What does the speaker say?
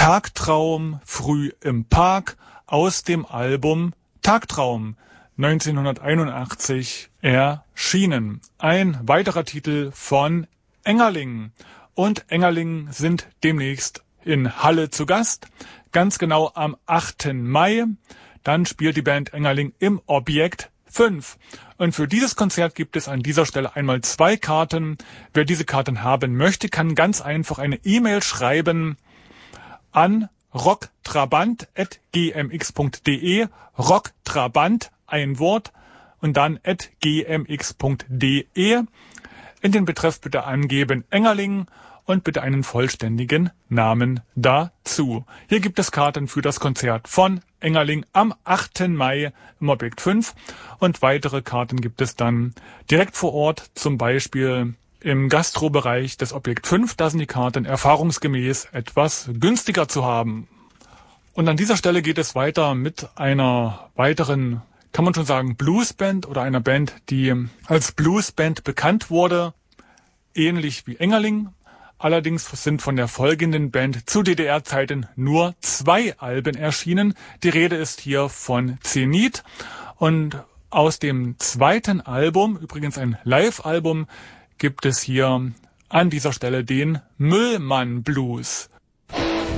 Tagtraum früh im Park aus dem Album Tagtraum 1981 erschienen. Ein weiterer Titel von Engerling. Und Engerling sind demnächst in Halle zu Gast, ganz genau am 8. Mai. Dann spielt die Band Engerling im Objekt 5. Und für dieses Konzert gibt es an dieser Stelle einmal 2 Karten. Wer diese Karten haben möchte, kann ganz einfach eine E-Mail schreiben an rocktrabant@gmx.de, rocktrabant, ein Wort, und dann @gmx.de. In den Betreff bitte angeben Engerling und bitte einen vollständigen Namen dazu. Hier gibt es Karten für das Konzert von Engerling am 8. Mai im Objekt 5 und weitere Karten gibt es dann direkt vor Ort, zum Beispiel im Gastrobereich des Objekt 5. Da sind die Karten erfahrungsgemäß etwas günstiger zu haben. Und an dieser Stelle geht es weiter mit einer weiteren, kann man schon sagen, Bluesband oder einer Band, die als Bluesband bekannt wurde, ähnlich wie Engerling. Allerdings sind von der folgenden Band zu DDR-Zeiten nur 2 Alben erschienen. Die Rede ist hier von Zenit. Und aus dem zweiten Album, übrigens ein Live-Album, gibt es hier an dieser Stelle den Müllmann Blues.